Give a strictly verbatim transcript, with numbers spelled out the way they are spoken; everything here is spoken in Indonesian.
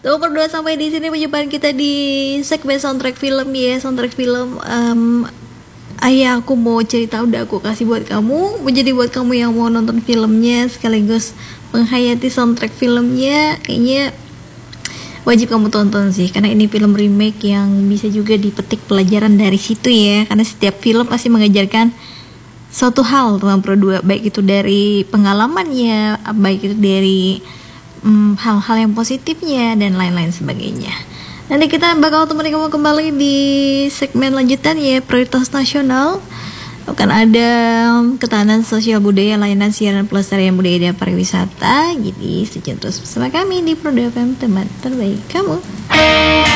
Tuh berdua sampai di sini perjumpaan kita di segmen soundtrack film ya, soundtrack film. Um, Ayah aku mau cerita udah aku kasih buat kamu. Jadi buat kamu yang mau nonton filmnya sekaligus menghayati soundtrack filmnya, kayaknya wajib kamu tonton sih, karena ini film remake yang bisa juga dipetik pelajaran dari situ ya. Karena setiap film pasti mengajarkan suatu hal tentang Pro dua, baik itu dari pengalamannya, baik itu dari Hmm, hal-hal yang positifnya dan lain-lain sebagainya. Nanti kita bakal temenin kamu kembali di segmen lanjutan ya, prioritas nasional. Akan ada ketahanan sosial budaya, layanan siaran pelestarian budaya dan pariwisata. Jadi stay terus bersama kami di Pro dua F M, teman terbaik kamu.